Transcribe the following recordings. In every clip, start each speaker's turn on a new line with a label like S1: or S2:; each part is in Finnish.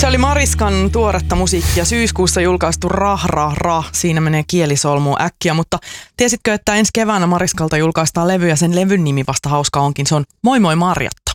S1: Se oli Mariskan tuoretta musiikkia, syyskuussa julkaistu Rah Rah Rah. Siinä menee kielisolmuun äkkiä, mutta tiesitkö, että ensi keväänä Mariskalta julkaistaan levy ja sen levyn nimi vasta hauska onkin. Se on Moi Moi Marjatta.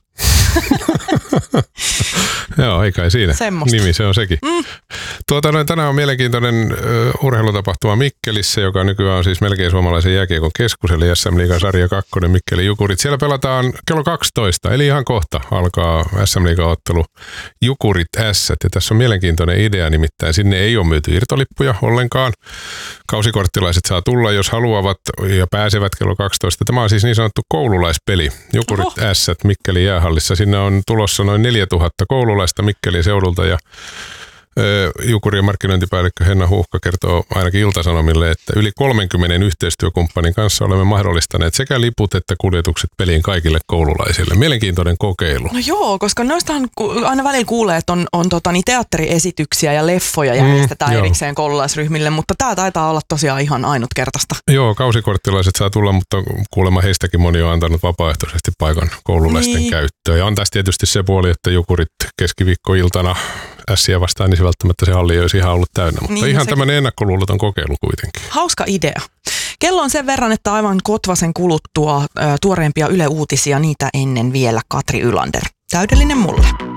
S2: Joo, ei kai siinä.
S1: Semmosta.
S2: Nimi se on sekin. Tänään on mielenkiintoinen urheilutapahtuma Mikkelissä, joka nykyään on siis melkein suomalaisen jääkiekon keskus, eli SM Liigan sarja 2 Mikkeli Jukurit. Siellä pelataan kello 12, eli ihan kohta alkaa SM Liigan ottelu Jukurit Ässät. Ja tässä on mielenkiintoinen idea, nimittäin sinne ei ole myyty irtolippuja ollenkaan. Kausikorttilaiset saa tulla, jos haluavat ja pääsevät kello 12. Tämä on siis niin sanottu koululaispeli. Jukurit Ässät Mikkelin jäähallissa. Sinne on tulossa noin 4000 koululaista Mikkelin seudulta ja Jukurien markkinointipäällikkö Henna Huuhka kertoo ainakin Ilta-Sanomille, että yli 30 yhteistyökumppanin kanssa olemme mahdollistaneet sekä liput että kuljetukset peliin kaikille koululaisille. Mielenkiintoinen kokeilu.
S1: No joo, koska noistahan aina välillä kuulee, että on teatteriesityksiä ja leffoja järjestetään erikseen koululaisryhmille, mutta tämä taitaa olla tosiaan ihan ainutkertaista.
S2: Joo, kausikorttilaiset saa tulla, mutta kuulemma heistäkin moni on antanut vapaaehtoisesti paikan koululaisten käyttöön. Ja on tässä tietysti se puoli, että Jukurit keskiviikkoiltana Ässiä vastaan, niin se välttämättä se halli ei olisi ihan ollut täynnä, mutta ihan tämmöinen ennakkoluuloton kokeilu kuitenkin.
S1: Hauska idea. Kello on sen verran, että aivan Kotvasen kuluttua tuoreempia Yle Uutisia niitä ennen vielä Katri Ylander. Täydellinen mulle.